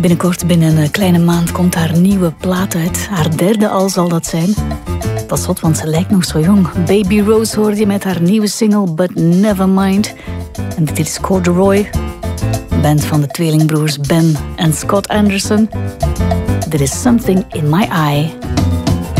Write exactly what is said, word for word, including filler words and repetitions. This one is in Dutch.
Binnenkort, binnen een kleine maand, komt haar nieuwe plaat uit. Haar derde al zal dat zijn. Dat is zot, want ze lijkt nog zo jong. Baby Rose hoorde je met haar nieuwe single But Nevermind. En dit is Corduroy, band van de tweelingbroers Ben en Scott Anderson. There is Something in My Eye.